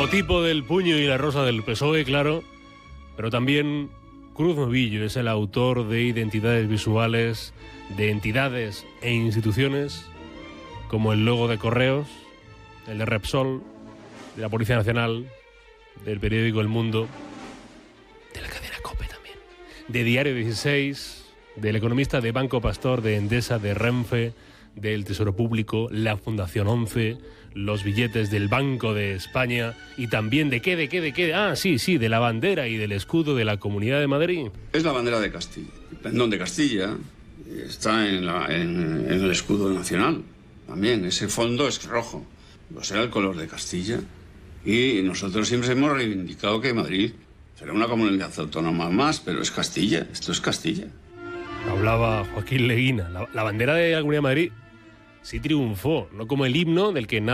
Logotipo del puño y la rosa del PSOE, claro, pero también Cruz Novillo es el autor de identidades visuales de entidades e instituciones como el logo de Correos, el de Repsol, de la Policía Nacional, del periódico El Mundo, de la cadena COPE también, de Diario 16, del Economista, de Banco Pastor, de Endesa, de Renfe, del Tesoro Público, la Fundación 11, los billetes del Banco de España y también de qué, de la bandera y del escudo de la Comunidad de Madrid. Es la bandera de Castilla, el pendón de Castilla, está en el escudo nacional. También ese fondo es rojo, pues era el color de Castilla. Y nosotros siempre hemos reivindicado que Madrid será una comunidad autónoma más, pero es Castilla, esto es Castilla. Hablaba Joaquín Leguina, la bandera de la Comunidad de Madrid sí triunfó, no como el himno del que